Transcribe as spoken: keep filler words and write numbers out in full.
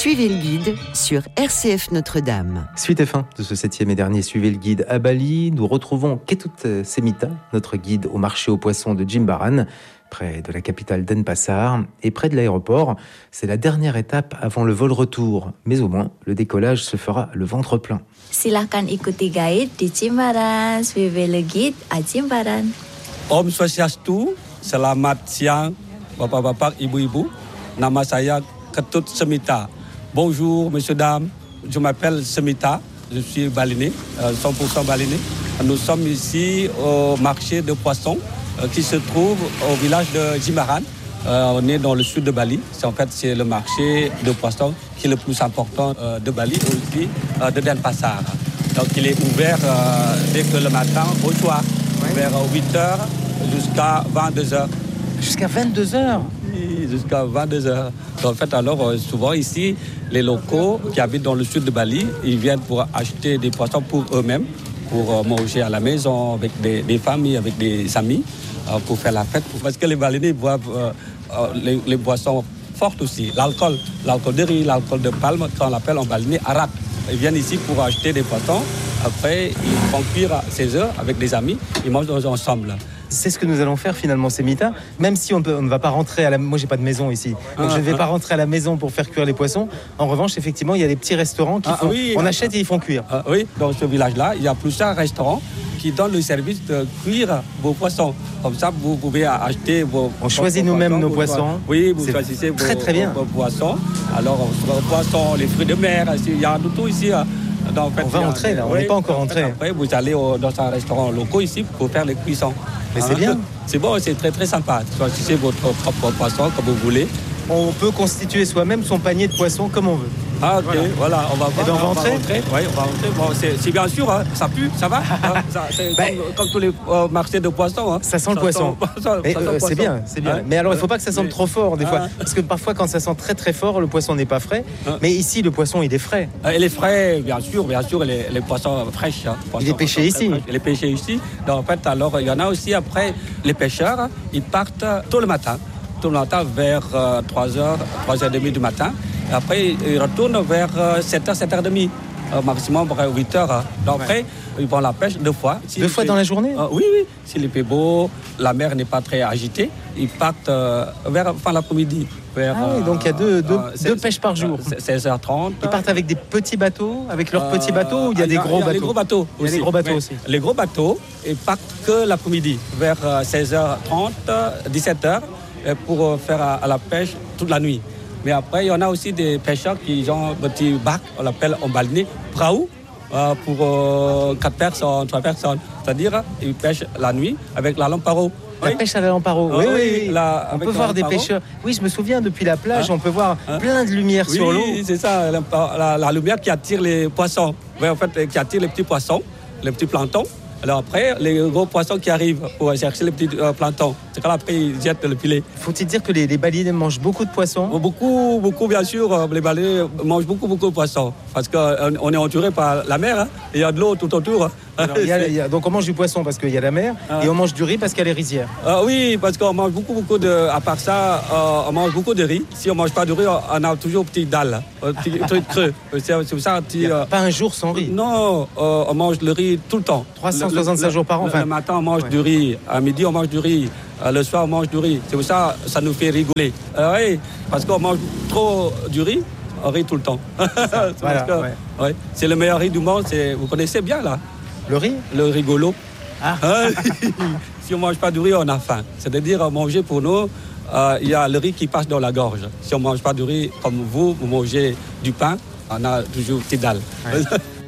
Suivez le guide sur R C F Notre-Dame. Suite et fin de ce septième et dernier Suivez le guide à Bali. Nous retrouvons Ketut Semita, notre guide au marché aux poissons de Jimbaran, près de la capitale Denpasar et près de l'aéroport. C'est la dernière étape avant le vol retour. Mais au moins, le décollage se fera le ventre plein. Silahkan ikuti guide di Jimbaran. Suivez le guide à Jimbaran. Om Swastiastu, selamat siang, bapak-bapak, ibu-ibu. Nama saya Ketut Semita. Bonjour, messieurs, dames. Je m'appelle Semita. Je suis balinais, cent pour cent balinais. Nous sommes ici au marché de poissons qui se trouve au village de Jimbaran. Euh, on est dans le sud de Bali. C'est, en fait, c'est le marché de poissons qui est le plus important euh, de Bali, aussi euh, de Denpasar. Donc, il est ouvert euh, dès que le matin au soir, ouais. Vers huit heures jusqu'à vingt-deux heures. Jusqu'à vingt-deux heures? Oui, jusqu'à vingt-deux heures. En fait, alors, euh, souvent ici, les locaux qui habitent dans le sud de Bali, ils viennent pour acheter des poissons pour eux-mêmes, pour euh, manger à la maison, avec des, des familles, avec des amis, euh, pour faire la fête. Parce que les Balinais boivent euh, euh, les, les boissons fortes aussi. L'alcool, l'alcool de riz, l'alcool de palme, qu'on appelle en balinais arak. Ils viennent ici pour acheter des poissons. Après, ils font cuire à seize heures avec des amis. Ils mangent ensemble. C'est ce que nous allons faire finalement, Semita. Même si on, peut, on ne va pas rentrer à la... Moi, j'ai pas de maison ici. Donc, ah, je ne vais ah. pas rentrer à la maison pour faire cuire les poissons. En revanche, effectivement, il y a des petits restaurants qui ah, font... Oui, on achète et ils font cuire. Ah, oui, dans ce village-là, il y a plusieurs restaurants qui donnent le service de cuire vos poissons. Comme ça, vous pouvez acheter vos... On choisit nous-mêmes nos poissons. Oui, vous choisissez vos, très, très bien. vos, vos poissons. Alors, vos poissons, les fruits de mer, il y a de tout ici. Donc, en fait, on va entrer là, on n'est oui, pas encore entré. Après, vous allez au, dans un restaurant local ici pour faire les cuissons. Mais hein? C'est bien. C'est bon, c'est très très sympa. Choisissez votre propre poisson comme vous voulez. On peut constituer soi-même son panier de poissons comme on veut. Ah ok, voilà, voilà on va voir. Et ben on va on entrer. Va rentrer. Oui, on va rentrer. Bon, c'est, c'est bien sûr, hein, ça pue, ça va. Hein, ça, c'est ben, comme, comme tous les euh, marchés de poissons. Hein. Ça sent le ça poisson. Sent, ça, mais, ça euh, c'est bien, c'est bien. Hein? Mais alors il ne faut pas que ça sente mais... trop fort des fois, hein? Parce que parfois quand ça sent très très fort, le poisson n'est pas frais. Hein? Mais ici le poisson il est frais. Euh, il est frais, bien sûr, bien sûr, les, les poissons fraîches. Hein, poissons, il est pêché ici. Il est pêché ici. Donc en fait, alors il y en a aussi après les pêcheurs, ils partent tôt le matin, tôt le matin vers euh, trois heures, trois heures trente du matin. Après, ils retournent vers sept heures, sept heures trente, euh, maximum vers huit heures. Donc après, ouais. Ils vont à la pêche deux fois. Si deux fois fait... dans la journée euh, Oui, oui. S'il fait beau, la mer n'est pas très agitée, ils partent euh, vers fin l'après-midi. Vers, ah oui, donc il y a deux, deux, euh, deux pêches par jour. seize heures trente. Ils partent avec des petits bateaux, avec leurs euh, petits bateaux, ou il y a des gros bateaux? Les gros bateaux Il y a des gros bateaux aussi. Les gros bateaux, ils partent que l'après-midi, vers seize heures trente, dix-sept heures, pour faire à la pêche toute la nuit. Mais après, il y en a aussi des pêcheurs qui ont un petit bac, on l'appelle en balinais, praou, euh, pour euh, quatre personnes, trois personnes. C'est-à-dire, ils pêchent la nuit avec la lamparo. La oui. pêche à la lamparo, oui, oui, oui. La, on peut voir des pêcheurs. Oui, je me souviens, depuis la plage, hein? On peut voir hein? plein de lumière oui, sur l'eau. Oui, c'est ça, la, la, la lumière qui attire les poissons. Oui, en fait, qui attire les petits poissons, les petits planctons. Alors après, les gros poissons qui arrivent pour chercher les petits euh, planctons, c'est quand après ils jettent le filet. Faut-il dire que les, les Balinais mangent beaucoup de poissons? Beaucoup, beaucoup, bien sûr. Les Balinais mangent beaucoup, beaucoup de poissons. Parce qu'on est entouré par la mer, hein, et il y a de l'eau tout autour. Alors, il y a, il y a, donc on mange du poisson parce qu'il y a la mer, ah. Et on mange du riz parce qu'il y a les rizières. Euh, oui, parce qu'on mange beaucoup, beaucoup de... À part ça, euh, on mange beaucoup de riz. Si on ne mange pas de riz, on a toujours petit dalle, un petit truc creux. C'est, c'est ça, petit, il n'y a pas un jour sans riz? Non, euh, on mange le riz tout le temps. trois cent soixante-cinq jours par an. Enfin. Le matin, on mange ouais. du riz. À midi, on mange du riz. Le soir, on mange du riz. C'est pour ça ça nous fait rigoler. Euh, oui, parce qu'on mange trop du riz, on rit tout le temps. c'est, voilà, que, ouais. Ouais, c'est le meilleur riz du monde. C'est, vous connaissez bien, là? Le riz? Le rigolo. Ah. Si on ne mange pas du riz, on a faim. C'est-à-dire, manger pour nous, il euh, y a le riz qui passe dans la gorge. Si on ne mange pas du riz comme vous, vous mangez du pain, on a toujours petite dalle. Ouais.